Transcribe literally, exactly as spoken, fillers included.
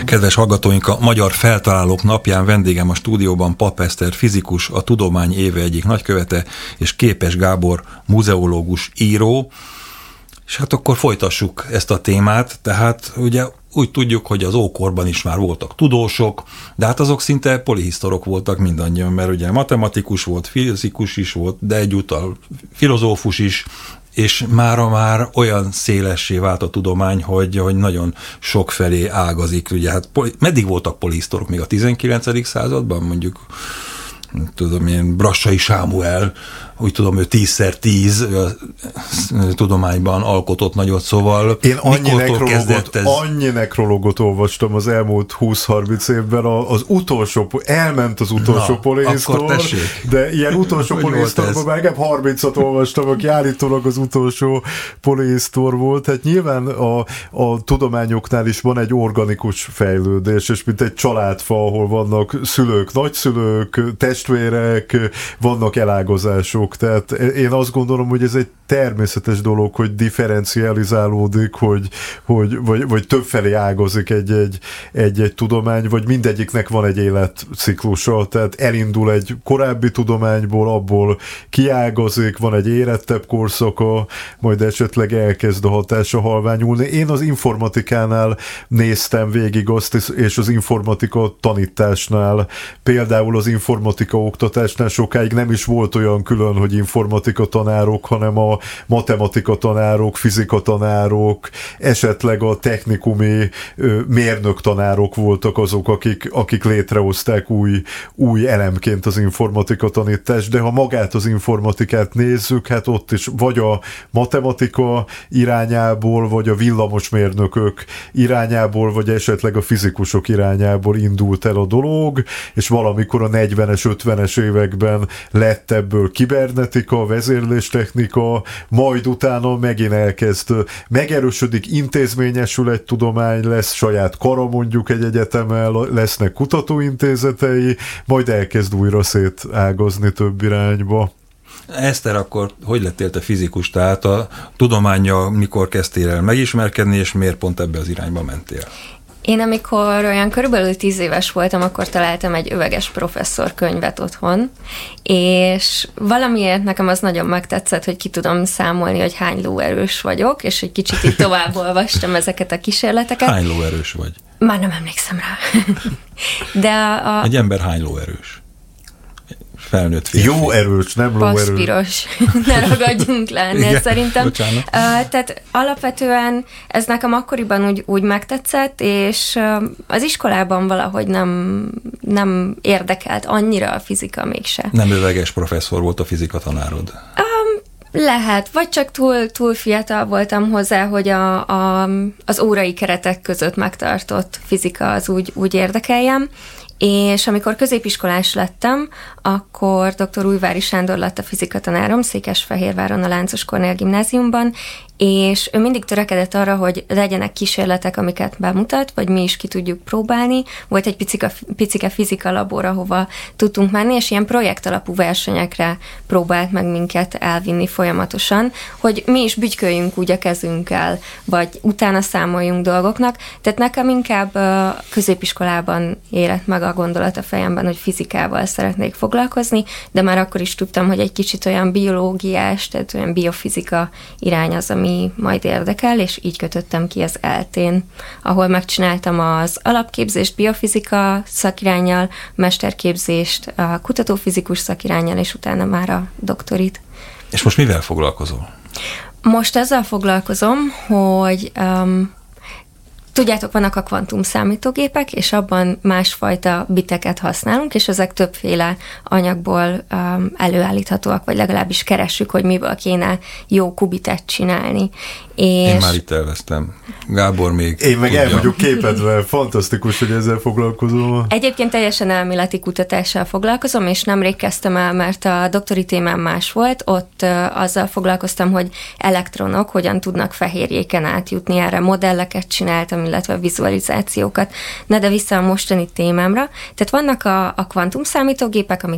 Kedves hallgatóink, a Magyar Feltalálók napján vendégem a stúdióban Papp Eszter fizikus, a tudomány éve egyik nagykövete, és Képes Gábor muzeológus, író. És hát akkor folytassuk ezt a témát, tehát ugye úgy tudjuk, hogy az ókorban is már voltak tudósok, de hát azok szinte polihisztorok voltak mindannyian, mert ugye matematikus volt, fizikus is volt, de egyúttal filozófus is, és mára már olyan szélessé vált a tudomány, hogy, hogy nagyon sokfelé ágazik. Ugye hát meddig voltak polihisztorok? Még a tizenkilencedik században mondjuk, tudom én, Brassai Sámuel, úgy tudom, ő tízszer tíz tudományban alkotott nagyot, szóval én annyi nekrológot, ez... annyi nekrológot olvastam az elmúlt húsz-harminc évben, az utolsó, elment az utolsó polihisztor, de ilyen utolsó polihisztorban már legalább harmincat olvastam, aki állítólag az utolsó polihisztor volt. Hát nyilván a, a tudományoknál is van egy organikus fejlődés, és mint egy családfa, ahol vannak szülők, nagyszülők, testvérek, vannak elágazások. Tehát én azt gondolom, hogy ez egy természetes dolog, hogy differencializálódik, hogy, hogy, vagy, vagy többfelé ágazik egy-egy, egy-egy tudomány, vagy mindegyiknek van egy életciklusa, tehát elindul egy korábbi tudományból, abból kiágazik, van egy érettebb korszaka, majd esetleg elkezd a hatása halványulni. Én az informatikánál néztem végig azt, és az informatika tanításnál, például az informatika oktatásnál sokáig nem is volt olyan külön, hogy informatika tanárok, hanem a matematika tanárok, fizika tanárok, esetleg a technikumi mérnök tanárok voltak azok, akik, akik létrehozták új, új elemként az informatika tanítást, de ha magát az informatikát nézzük, hát ott is vagy a matematika irányából, vagy a villamosmérnökök irányából, vagy esetleg a fizikusok irányából indult el a dolog, és valamikor a negyvenes, ötvenes években lett ebből kibernetika, vezérléstechnika, majd utána megint elkezd, megerősödik, intézményesül egy tudomány, lesz saját kara mondjuk egy egyetemen, lesznek kutatóintézetei, majd elkezd újra szétágazni több irányba. Eszter, akkor hogy lettél te fizikus? Tehát a tudománnyal mikor kezdtél el megismerkedni, és miért pont ebbe az irányba mentél? Én amikor olyan körülbelül tíz éves voltam, akkor találtam egy üveges professzor könyvet otthon, és valamiért nekem az nagyon megtetszett, hogy ki tudom számolni, hogy hány lóerős vagyok, és egy kicsit így tovább olvastam ezeket a kísérleteket. Hány lóerős vagy? Már nem emlékszem rá. De a... Egy ember hány lóerős? Felnőtt férfi. Jó erős, nem lóerős. Paszpiros. Ne ragadjunk le ennél szerintem. Uh, tehát alapvetően ez nekem akkoriban úgy, úgy megtetszett, és uh, az iskolában valahogy nem, nem érdekelt annyira a fizika mégse. Nem üveges professzor volt a fizika tanárod? Um, lehet, vagy csak túl, túl fiatal voltam hozzá, hogy a, a, az órai keretek között megtartott fizika az úgy, úgy érdekeljem. És amikor középiskolás lettem, akkor dr. Újvári Sándor lett a fizikatanárom Székesfehérváron a Láncos Kornél gimnáziumban, és ő mindig törekedett arra, hogy legyenek kísérletek, amiket bemutat, vagy mi is ki tudjuk próbálni. Volt egy picike, picike fizika labor, ahova tudtunk menni, és ilyen projektalapú versenyekre próbált meg minket elvinni folyamatosan, hogy mi is bütyköljünk úgy a kezünkkel, vagy utána számoljunk dolgoknak. Tehát nekem inkább középiskolában élet meg a gondolat a fejemben, hogy fizikával szeretnék foglalkozni, de már akkor is tudtam, hogy egy kicsit olyan biológiás, tehát olyan biofizika irány az, ami majd érdekel, és így kötöttem ki az eltén, ahol megcsináltam az alapképzést biofizika szakiránnyal, mesterképzést a kutatófizikus szakiránnyal, és utána már a doktorit. És most mivel foglalkozol? Most ezzel foglalkozom, hogy um, tudjátok, vannak a kvantum számítógépek, és abban másfajta biteket használunk, és ezek többféle anyagból um, előállíthatóak, vagy legalábbis keressük, hogy miből kéne jó kubitet csinálni. És... Én már itt elvesztem. Gábor még Én meg tudja. El vagyok képedve. Fantasztikus, hogy ezzel foglalkozom. Egyébként teljesen elméleti kutatással foglalkozom, és nemrég kezdtem el, mert a doktori témám más volt. Ott uh, azzal foglalkoztam, hogy elektronok hogyan tudnak fehérjéken átjutni, erre modelleket csináltam, illetve vizualizációkat. Na de vissza a mostani témámra. Tehát vannak a, a kvantum számítógépek, amik